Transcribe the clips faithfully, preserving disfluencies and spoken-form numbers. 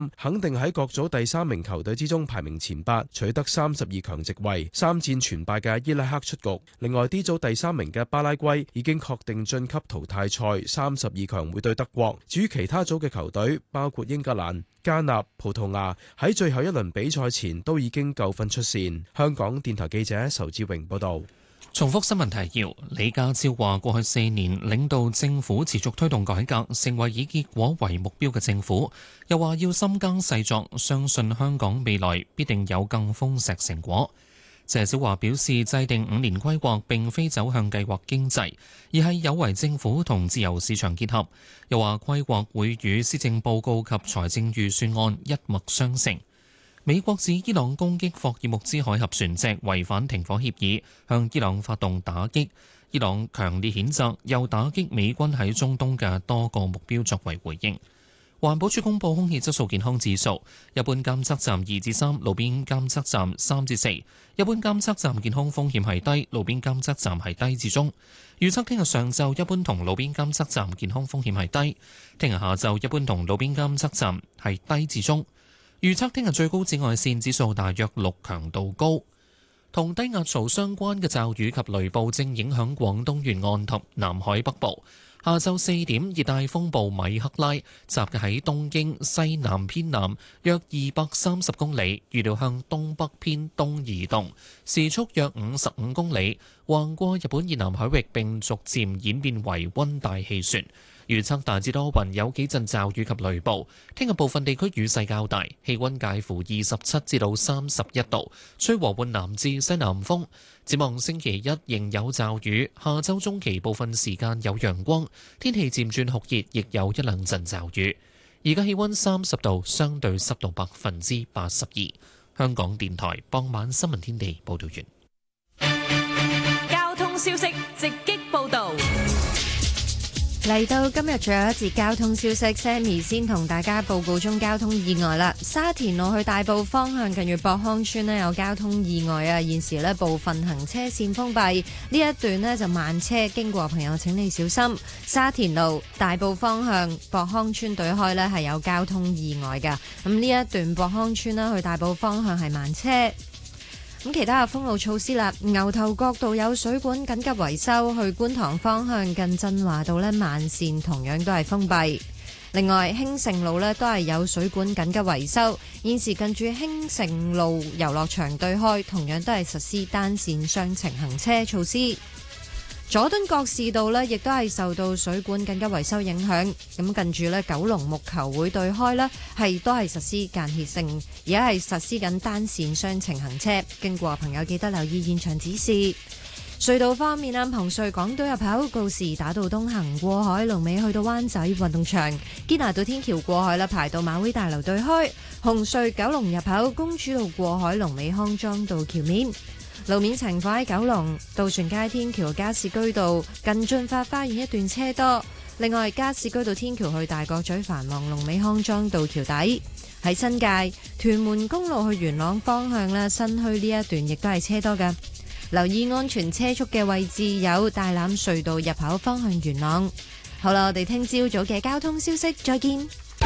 肯定喺各組第三名球隊之中排名前八，取得三十二強席位。三戰全敗嘅伊拉克出局。另外 D 組第三名嘅巴拉圭已經確定晉級淘汰賽，三十二強會對德國。至於其他組嘅球隊，包括英格蘭、加納、葡萄牙，喺最後一輪比賽前都已經夠分出線。香港電台記者仇志榮報道。 重複新聞提要，李家超話過去四年領導政府持續推動改革，成為以結果為目標嘅政府。又話要深耕細作，相信香港未來必定有更豐碩成果。謝小華表示，制定五年規劃並非走向計劃經濟，而係有為政府同自由市場結合。又話規劃會與施政報告及財政預算案一脈相承。美國指伊朗攻擊霍爾木茲海峽船隻違反停火協議，向伊朗發動打擊。伊朗強烈譴責，又打擊美軍喺中東嘅多個目標作為回應。環保署公布空氣質素健康指數，一般監測站二至三，路邊監測站三至四。一般監測站健康風險係低，路邊監測站係低至中。預測聽日上晝一般同路邊監測站健康風險係低，聽日下晝一般同路邊監測站係低至中。預測聽日最高紫外線指數大約六，強度高。同低壓槽相關嘅驟雨及雷暴正影響廣東沿岸及南海北部。下晝四點，熱帶風暴米克拉集結喺東京西南偏南約二百三十公里，預料向東北偏東移動，時速約五十五公里，橫過日本以南海域並逐漸演變為溫帶氣旋。預測大致多雲，有幾陣驟雨及雷暴。聽日部分地區雨勢較大，氣溫介乎二十七至到三十一度，吹和緩南至西南風。展望星期一仍有驟雨，下周中期部分時間有陽光，天氣漸轉酷熱，亦有一兩陣驟雨。而家氣溫三十度，相對濕度百分之八十二。香港電台傍晚新聞天地報道完。 交通消息直擊報道。 嚟到今日最後一節交通消息 ，Sammy 先同大家報告中交通意外啦。沙田路去大埔方向近住博康村呢有交通意外啊，現時呢部分行車線封閉，呢一段呢就慢車，經過朋友請你小心。沙田路大埔方向博康村對開呢係有交通意外噶，咁呢一段博康村呢去大埔方向係慢車。咁其他嘅封路措施啦，牛頭角道有水管緊急維修，去觀塘方向近振華道呢慢線同樣都係封閉。另外興盛路呢都係有水管緊急維修，現時近住興盛路遊樂場對開同樣都係實施單線雙程行車措施。佐敦覺士道呢亦都係受到水管緊急維修影響，咁近住呢九龍木球會對開呢係都係實施間歇性，而家係實施緊單線雙程行車，經過朋友記得留意現場指示。隧道方面啊，紅隧港島入口告士打道東行過海，龍尾去到灣仔運動場；堅拿道天橋過海啦，排到馬會大樓對開。紅隧九龍入口公主道過海，龍尾康莊道橋面。路面情況喺九龍渡船街天橋加士居道近駿發花園一段車多，另外加士居道天橋去大角咀繁忙，龍尾康莊道橋底。喺新界屯門公路去元朗方向咧，新墟呢一段亦都係車多㗎，留意安全車速嘅位置有大欖隧道入口方向元朗。好啦，我哋聽朝早嘅交通消息再見。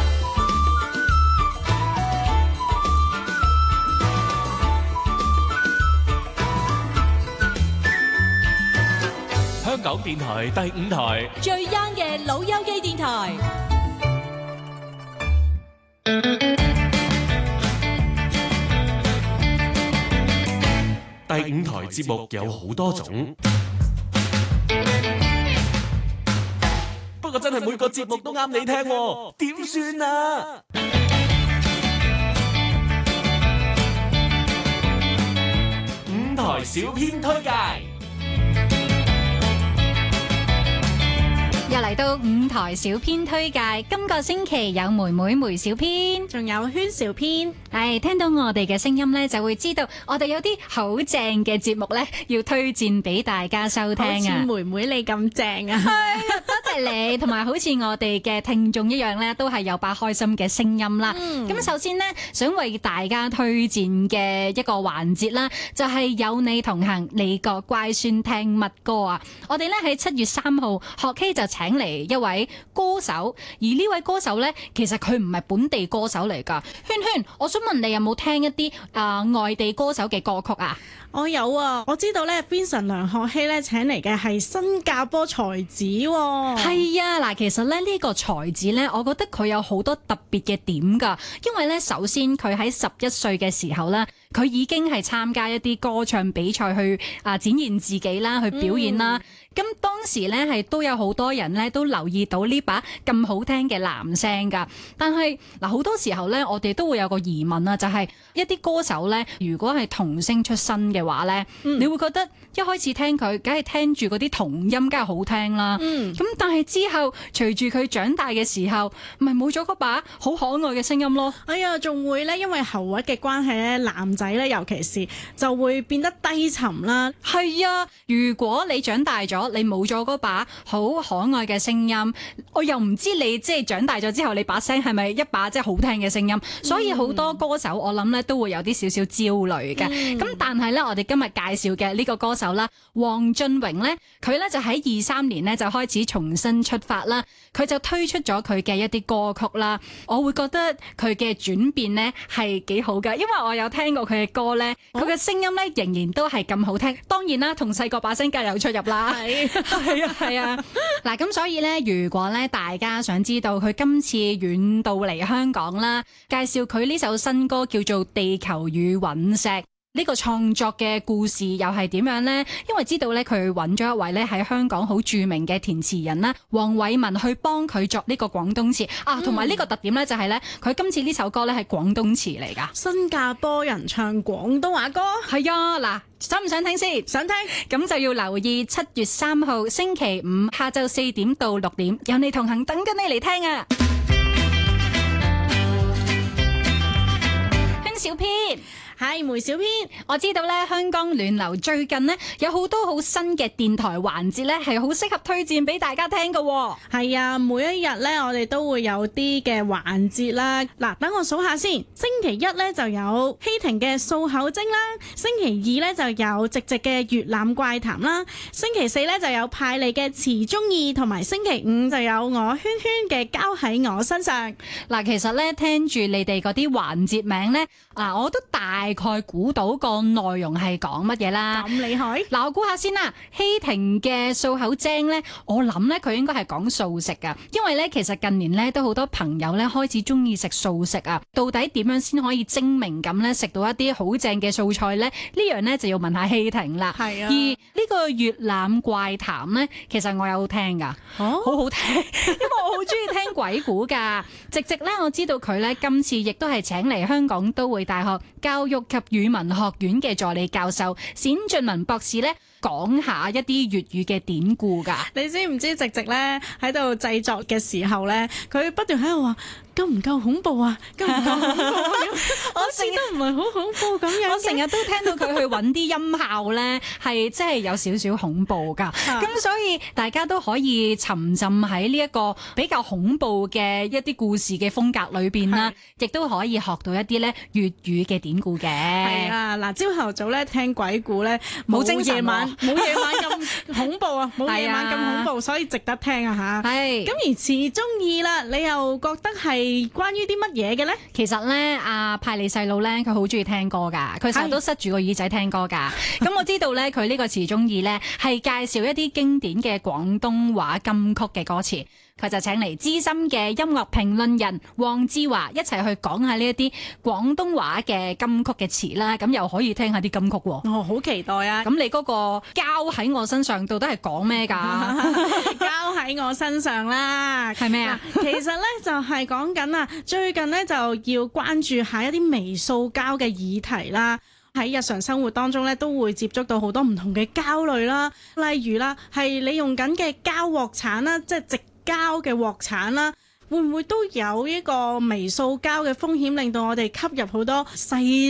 香港電台第五台最 young 嘅老友記電台。 第五台節目有好多種，不過真係每個節目都啱你聽喎，點算啊？五台小編推介。 又嚟到五台小編推介，今個星期有妹妹梅小編， 仲有圈小編。 係聽到我哋嘅聲音呢，就會知道我哋有啲好正嘅節目呢，要推薦俾大家收聽啊！ 好似妹妹你咁正啊！ 係，多謝你，同埋好似我哋嘅聽眾一樣呢，都係有把開心嘅聲音啦。咁、嗯、首先呢，想為大家推薦嘅一個環節啦，就係、是、有你同行，你個乖孫聽乜歌啊？我哋呢喺七月三號學 K 就請嚟一位歌手，而呢位歌手呢，其實佢唔係本地歌手嚟㗎。圈圈，我想問你有冇聽一啲啊、呃、外地歌手嘅歌曲啊？ 我有啊，我知道咧 Vincent 梁學希咧請嚟嘅係新加坡才子喎、哦。 係啊，嗱，其實咧呢個才子咧，我覺得佢有好多特別嘅點㗎，因為咧首先佢喺十一歲嘅時候咧，佢已經係參加一啲歌唱比賽去啊展現自己啦，去表演啦。嗯咁當時咧係都有好多人咧都留意到呢把咁好聽嘅男聲㗎，但係嗱好多時候咧，我哋都會有個疑問啊，就係、是、一啲歌手咧，如果係童星出身嘅話咧，嗯、你會覺得一開始聽佢，梗係聽住嗰啲童音，梗係好聽啦。咁、嗯、但係之後隨住佢長大嘅時候，咪冇咗嗰把好可愛嘅聲音咯。 哎呀，仲會咧，因為喉核嘅關係咧，男仔咧尤其是就會變得低沉啦。 係啊，如果你長大咗，你冇咗嗰把好可愛嘅聲音，我又唔知你即係長大咗之後，你把聲係咪一把即係好聽嘅聲音？所以好多歌手我諗咧都會有啲少少焦慮嘅。咁、嗯、但係咧，我哋今日介紹嘅呢個歌手啦，黃俊榮咧，佢咧就喺二三年咧就開始重新出發啦。佢就推出咗佢嘅一啲歌曲啦。我會覺得佢嘅轉變咧係幾好㗎，因為我有聽過佢嘅歌咧，佢嘅聲音咧仍然都係咁好聽。當然啦，同細個把聲梗有出入啦。係啊，係啊，嗱咁所以咧，如果咧大家想知道佢今次遠道嚟香港啦，介紹佢呢首新歌叫做《地球與隕石》。呢個創作嘅故事又係點樣呢？因為知道咧，佢揾咗一位咧喺香港好著名嘅填詞人啦，黃偉文去幫佢作呢個廣東詞啊，同埋呢個特點咧就係咧，佢今次呢首歌咧係廣東詞嚟噶， 新加坡人唱廣東話歌。係啊，嗱，想唔想聽先？ 想聽，咁就要留意七月三號星期五下晝四點到六點，有你同行，等緊你嚟聽啊！圈小編。 係梅小編， 我知道咧，香港暖流最近呢有好多好新嘅電台環節咧，係好適合推薦俾大家聽㗎。 係啊，每一日咧，我哋都會有啲嘅環節啦。嗱，等我數下先。星期一咧就有希婷嘅掃口精啦，星期二咧就有直直嘅粵覽怪談啦，星期四咧就有派利嘅詞中意，同埋星期五就有我圈圈嘅交喺我身上。 嗱，其實咧聽住你哋嗰啲環節名咧，嗱，我都大大概估到個內容係講乜嘢啦？ 咁厲害！ 嗱，我估下先啦。希婷嘅漱口精咧，我諗咧佢應該係講素食噶，因為咧其實近年咧都好多朋友咧開始中意食素食啊。到底點樣先可以精明咁咧食到一啲好正嘅素菜咧？呢樣咧就要問下希婷啦。 係啊。 而呢個粵覽怪談咧，其實我有聽噶， 哦、 好好聽，因為我好中意聽鬼故噶。直直咧，我知道佢咧今次亦都係請嚟香港都會大學教育及語文學院嘅助理教授冼俊文博士咧，講下一啲粵語嘅典故噶。 你知唔知直直咧喺度製作嘅時候咧，佢不斷喺度話夠唔夠恐怖啊？夠唔夠恐怖啊？我成日都唔係好恐怖咁樣。 我成日都聽到佢去揾啲音效咧，係真係有少少恐怖噶。咁所以大家都可以沉浸喺呢一個比較恐怖嘅一啲故事嘅風格裏邊啦，亦都可以學到一啲咧粵語嘅典故嘅。 係啊，嗱，朝頭早咧聽鬼故咧冇夜晚冇夜晚咁恐怖啊，冇夜晚咁恐怖，所以值得聽啊吓。係。咁而詞中意啦，你又覺得係關於啲乜嘢嘅咧？ 其實咧，阿派利細路咧，佢好中意聽歌噶，佢成日都塞住個耳仔聽歌噶。咁我知道咧，佢呢個詞中意咧係介紹一啲經典嘅廣東話金曲嘅歌詞。佢就請嚟資深嘅音樂評論人黃志華一齊去講下呢一啲廣東話嘅金曲嘅詞啦，咁又可以聽下啲金曲喎。 哦，好期待啊！ 咁你嗰個交喺我身上到底係講咩㗎？ 交喺我身上啦， 係咩啊？ 其實咧就係講緊啊，最近咧就要關注下一啲微塑膠嘅議題啦。喺日常生活當中咧，都會接觸到好多唔同嘅膠類啦，例如啦，係你用緊嘅膠鑊鏟啦，即係直膠嘅鑊鏟啦，會唔會都有一個微塑膠嘅風險，令到我哋吸入好多細粒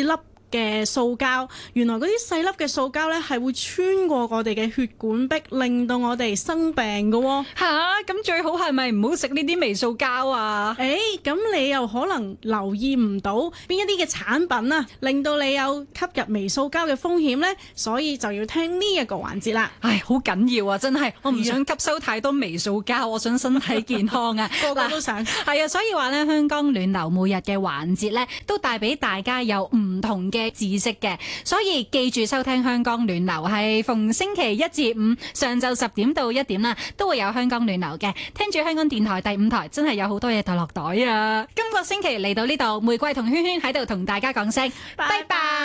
嘅塑膠，原來嗰啲細粒嘅塑膠咧係會穿過我哋嘅血管壁，令到我哋生病㗎喎。 吓，咁最好係咪唔好食呢啲微塑膠啊？ 誒，咁你又可能留意唔到邊一啲嘅產品啊，令到你有吸入微塑膠嘅風險呢？所以就要聽呢一個環節啦。 唉，好緊要啊，真係，我唔想吸收太多微塑膠，我想身體健康啊， 個個都想。 係啊，所以話咧，香江暖流每日嘅環節咧，都帶俾大家有唔同嘅知識嘅，所以記住收聽香江暖流，係逢星期一至五上晝十點到一點啦，都會有香江暖流嘅。聽住香港電台第五台，真係有好多嘢袋落袋啊！今個星期嚟到呢度，玫瑰同圈圈喺度同大家講聲拜拜。